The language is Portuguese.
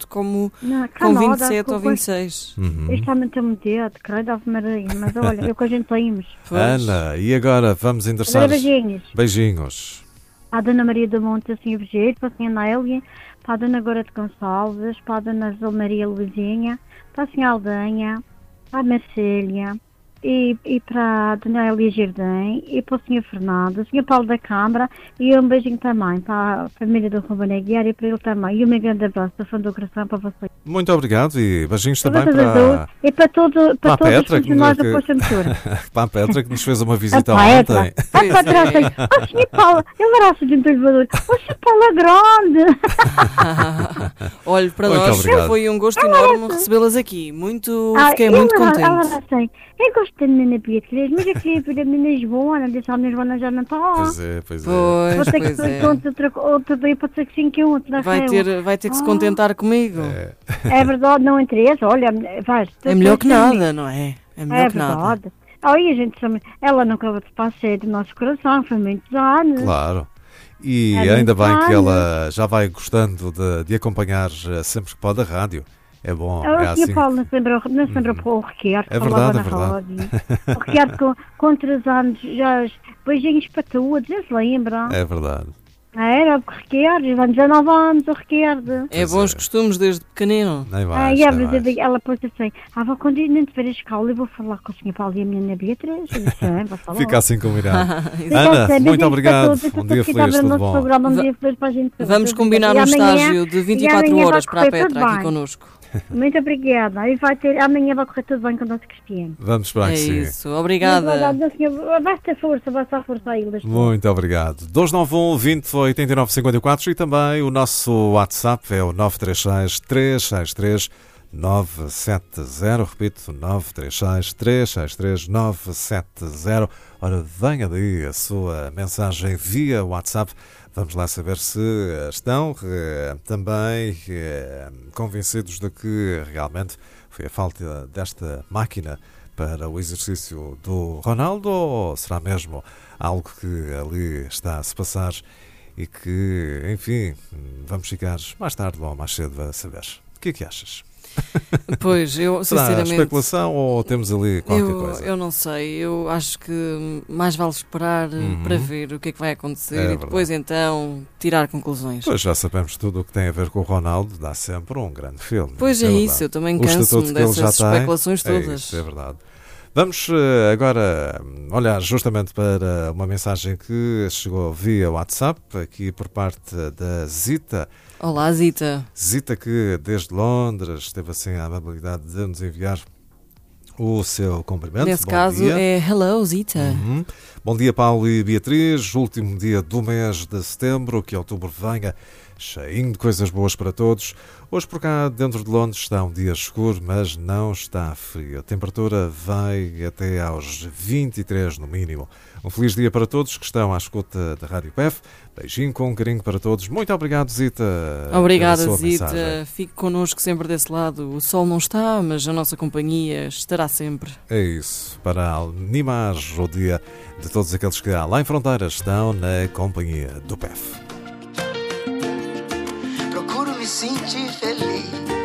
como Não, com não, 27 ou 26. Isto está muito medo, credo, Ave Maria, mas olha, é o que a gente temos. Ana, e agora vamos endereçar... Agora beijinhos. Beijinhos. Para a Dona Maria do Monte, assim, Virgílio, para a Senhora Nélia, para a Dona Gora de Gonçalves, para a Dona Zé Maria Luizinha, para a Senhora Aldanha, para a Marcélia, e para a Dona Elia Jardim, e para o Senhor Fernando, o Senhor Paulo da Câmara, e um beijinho também para a família do Ruben Aguiar e para ele também. E um grande abraço do fundo do coração para vocês. Muito obrigado e beijinhos também para... E para, todos os funcionários da Poxa Motora. Para a Petra, que nos fez uma visita ontem. A Petra, o Senhor Paulo, ele era assim do elevador. O Senhor Paulo é grande. Olha, para muito nós obrigado. Foi um gosto enorme recebê-las aqui. Fiquei muito contente. Assim, eu gosto da menina Beatriz, mas eu queria ver a menina Joana, disse a minha Joana já não está lá. Pois é, pois é. Pois é. Outro dia pode ser que sim, que outro. Vai ter que se contentar comigo. É verdade, não interessa, olha, é melhor que nada, não é? É melhor que nada. Verdade. Aí a gente ela nunca vai passar do nosso coração, foi muitos anos. Claro. E ainda bem que ela já vai gostando de acompanhar sempre que pode a rádio. É bom, é assim. O Paulo não se lembra para o Ricardo, é verdade, é verdade. O Ricardo com 3 anos, já beijinhos para todos, já se lembra. É verdade. Era o Ricardo, já 19 anos, o Ricardo. É bons costumes desde pequenino. Ela pôs assim, quando eu não tiver a escola, eu vou falar com o Sr. Paulo e a menina Beatriz. Fica assim combinado. Ana, muito obrigado. Um dia feliz, tudo bom. Vamos combinar um estágio de 24 horas para a Petra aqui connosco. Muito obrigada. Amanhã vai correr tudo bem com o nosso Cristiano. Vamos esperar que sim. É isso, obrigada. Basta força a eles. Muito obrigado. 291 20 89 54 e também o nosso WhatsApp é o 936 363 970. Repito, 936 363 970. Ora, venha daí a sua mensagem via WhatsApp. Vamos lá saber se estão também convencidos de que realmente foi a falta desta máquina para o exercício do Ronaldo ou será mesmo algo que ali está a se passar e que, enfim, vamos ficar mais tarde ou mais cedo a saber. O que é que achas? Pois, eu sinceramente... Será especulação ou temos ali qualquer coisa? Eu não sei, eu acho que mais vale esperar para ver o que é que vai acontecer e depois então tirar conclusões. Pois já sabemos tudo o que tem a ver com o Ronaldo, dá sempre um grande filme. Pois é isso, eu também canso-me dessas especulações todas. É isso, é verdade. Vamos agora olhar justamente para uma mensagem que chegou via WhatsApp, aqui por parte da Zita. Olá, Zita. Zita, que desde Londres teve assim a amabilidade de nos enviar o seu cumprimento. Nesse caso é Hello, Zita. Bom dia, Paulo e Beatriz. Último dia do mês de setembro, que outubro venha cheinho de coisas boas para todos. Hoje por cá, dentro de Londres, está um dia escuro, mas não está frio. A temperatura vai até aos 23 no mínimo. Um feliz dia para todos que estão à escuta da Rádio PEF. Beijinho com carinho para todos. Muito obrigado, Zita. Obrigada, Zita. Mensagem. Fique connosco sempre desse lado. O sol não está, mas a nossa companhia estará sempre. É isso. Para animar o dia de todos aqueles que além fronteiras estão na companhia do PEF. Procuro me sentir feliz